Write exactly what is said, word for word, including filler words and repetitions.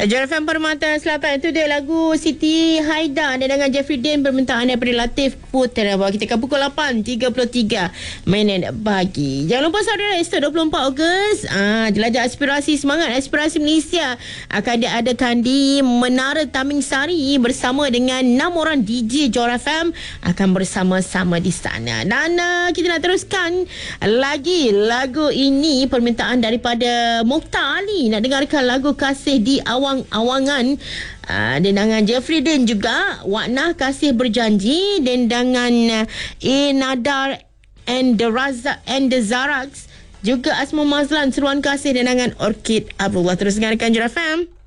J F M Permata Selatan, itu dia lagu Siti Haida dan dengan Jeffrey Dean, permintaan daripada Latif Putera. Bawa kita ke pukul lapan tiga puluh tiga minit pagi. Jangan lupa saudara, Esok dua puluh empat Ogos, ah, jelajah aspirasi, semangat aspirasi Malaysia akan diadakan di Menara Taming Sari bersama dengan enam orang D J J F M akan bersama-sama di sana. Dan uh, kita nak teruskan lagi lagu ini, permintaan daripada Mokhtar Ali, nak dengarkan lagu Kasih di Awang-Awangan. Uh, dan dengan Jeffrey Dean juga, Waknah Kasih Berjanji, dan dengan uh, A Nadar and the Razak and the Zarax, juga Asma Mazlan Seruan Kasih, dan dengan Orchid Abdullah. Terus dengarkan J F M.